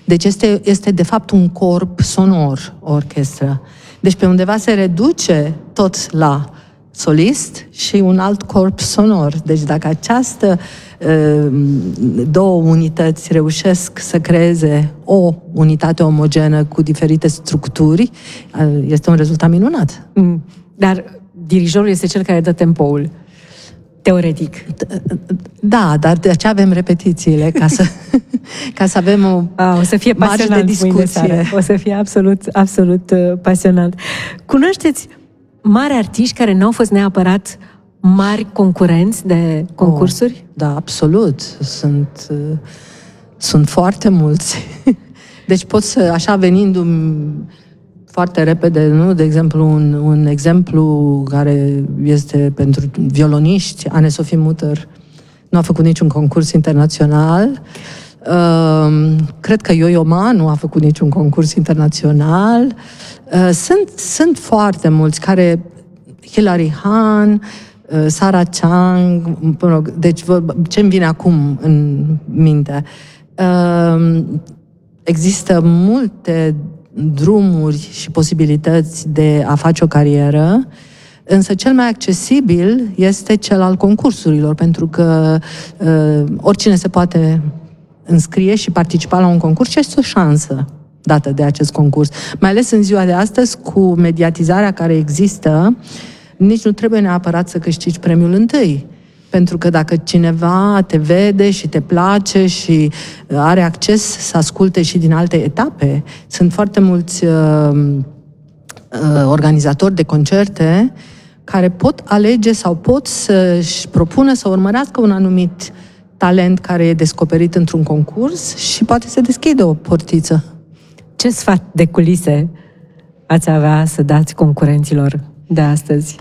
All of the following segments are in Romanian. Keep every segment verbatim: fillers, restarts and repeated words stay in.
Deci este, este de fapt un corp sonor, o orchestră. Deci pe undeva se reduce tot la solist și un alt corp sonor. Deci dacă această două unități reușesc să creeze o unitate omogenă cu diferite structuri, este un rezultat minunat. Mm. Dar dirijorul este cel care dă tempoul, teoretic. Da, dar de aceea avem repetițiile, ca să, ca să avem o, A, o să fie pasionant de discuție. O să fie absolut, absolut uh, pasionant. Cunoașteți mari artiști care n-au fost neapărat mari concurenți de concursuri? Oh, da, absolut. Sunt, uh, sunt foarte mulți. Deci pot să, așa venindu-mi foarte repede, nu? De exemplu, un, un exemplu care este pentru violoniști, Anne-Sophie Mutter nu a făcut niciun concurs internațional. Uh, cred că Yo-Yo Ma nu a făcut niciun concurs internațional. Uh, sunt, sunt foarte mulți care... Hilary Hahn, uh, Sarah Chang, mă rog, deci ce-mi vine acum în minte? Uh, există multe drumuri și posibilități de a face o carieră, însă cel mai accesibil este cel al concursurilor, pentru că uh, oricine se poate înscrie și participa la un concurs și este o șansă dată de acest concurs. Mai ales în ziua de astăzi, cu mediatizarea care există, nici nu trebuie neapărat să câștigi premiul întâi. Pentru că dacă cineva te vede și te place și are acces să asculte și din alte etape, sunt foarte mulți uh, uh, organizatori de concerte care pot alege sau pot să-și propună să urmărească un anumit talent care e descoperit într-un concurs și poate să deschide o portiță. Ce sfat de culise ați avea să dați concurenților de astăzi?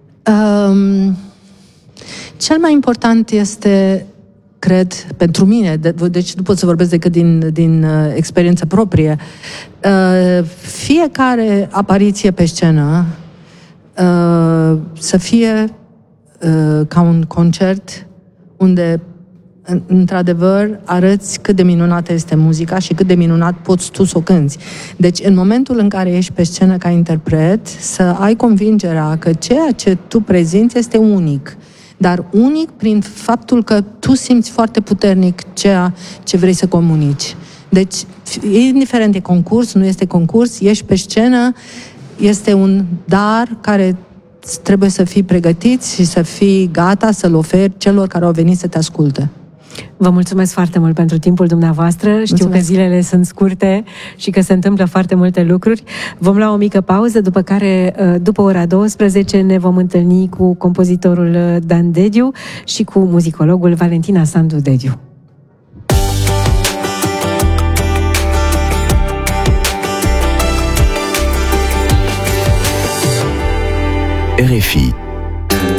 Um, cel mai important este, cred, pentru mine, de, deci nu pot să vorbesc decât din, din uh, experiență proprie, uh, fiecare apariție pe scenă uh, să fie uh, ca un concert unde într-adevăr arăți cât de minunată este muzica și cât de minunat poți tu să o cânți. Deci în momentul în care ești pe scenă ca interpret, să ai convingerea că ceea ce tu prezinți este unic, dar unic prin faptul că tu simți foarte puternic ceea ce vrei să comunici. Deci, indiferent de concurs, nu este concurs, ești pe scenă, este un dar care trebuie să fii pregătit și să fii gata să-l oferi celor care au venit să te asculte. Vă mulțumesc foarte mult pentru timpul dumneavoastră. Mulțumesc. Știu că zilele sunt scurte și că se întâmplă foarte multe lucruri. Vom lua o mică pauză, după care, după ora douăsprezece, ne vom întâlni cu compozitorul Dan Dediu și cu muzicologul Valentina Sandu Dediu. R F I